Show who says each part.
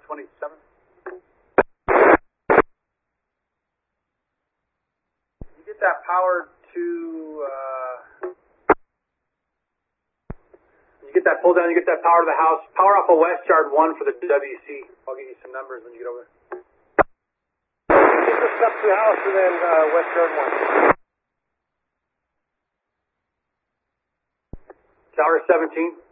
Speaker 1: 27. You get that power to, you get that pull down, you get that power to the house. Power off of West Yard 1 for the WC. I'll give you some numbers when you get over there.
Speaker 2: Get the stuff to the house and then West Yard 1.
Speaker 1: Tower 17.